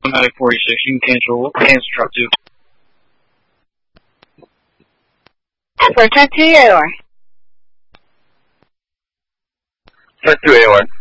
Automatic 46, you can cancel truck 2. For truck 2 AOR. Truck 2 AOR.